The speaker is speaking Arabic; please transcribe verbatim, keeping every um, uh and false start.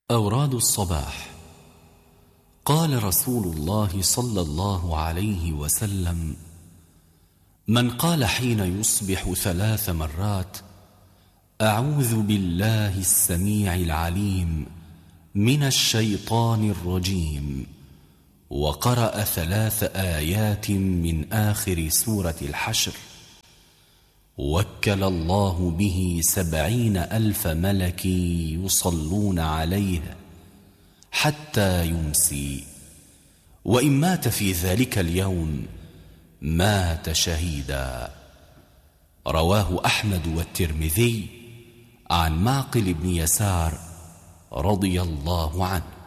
أوراد الصباح. قال رسول الله صلى الله عليه وسلم: من قال حين يصبح ثلاث مرات: أعوذ بالله السميع العليم من الشيطان الرجيم، وقرأ ثلاث آيات من آخر سورة الحشر، وكل الله به سبعين ألف ملك يصلون عليه حتى يمسي، وإن مات في ذلك اليوم مات شهيدا. رواه أحمد والترمذي عن معقل بن يسار رضي الله عنه.